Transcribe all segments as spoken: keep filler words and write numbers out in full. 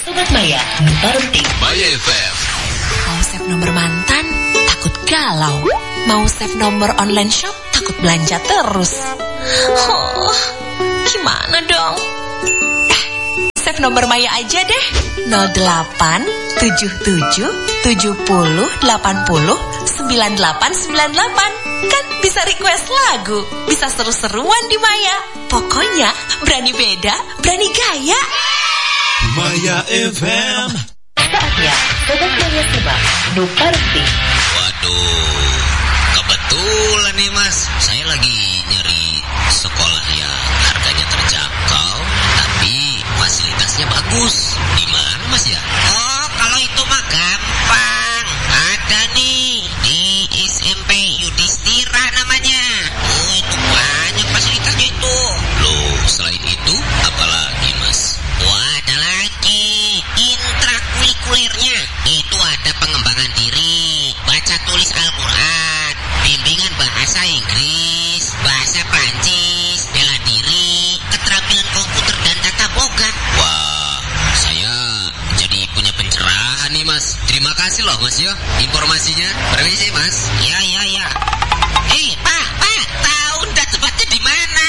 Sobat Maya, nu parenting. Maya F M. Mau save nomor mantan, takut galau. Mau save nomor online shop, takut belanja terus. Oh, gimana dong? Eh, save nomor Maya aja deh. nol delapan tujuh tujuh tujuh nol delapan nol sembilan delapan sembilan delapan. Kan bisa request lagu, bisa seru-seruan di Maya. Pokoknya berani beda, berani gaya. Maya F M. Saatnya Sobat Maya Sebab nu parenting. Waduh, kebetulan nih Mas, saya lagi nyari sekolah yang harganya terjangkau tapi fasilitasnya bagus. Di mana Mas ya? Oh, kalau itu mah gampang. Ada nih di S M P Yudhistira namanya. Oh, itu banyak fasilitasnya itu. Loh, selain itu apalagi Mas? Wah, ada lagi intrakurikulernya. Itu ada pengembangan diri, baca tulis Al-Quran, bimbingan bahasa Inggris, bahasa Prancis, bela diri, keterampilan komputer dan tata boga. Wah, saya jadi punya pencerahan nih Mas. Terima kasih loh Mas ya informasinya. Permisi Mas. Ya ya ya. Eh Pak, Pak, tahu ndak tempatnya di mana?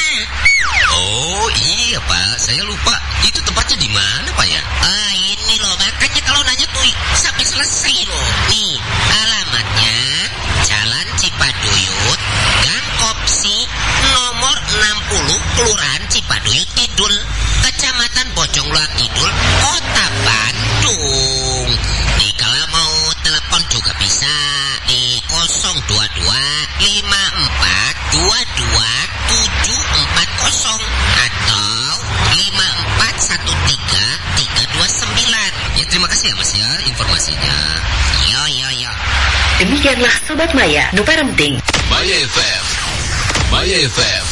Oh iya Pak, saya lupa. Itu tempatnya di mana Pak ya? Ah ini loh, makanya kalau nanya tuh sampai selesai loh. Nih alamatnya Jalan Cipaduyut, Gang Kopsi, nomor enam puluh, Kelurahan Cipaduyut Kidul, Kecamatan Bojongloa Kidul, Kota Bandung. Nih kalau mau telepon juga bisa di nol dua dua lima empat dua dua tujuh empat nol atau lima empat satu tiga tiga dua sembilan. Ya terima kasih ya Mas ya informasinya. Yo yo yo. Demikianlah Sobat Maya nu parenting. Maya F M. Maya F M.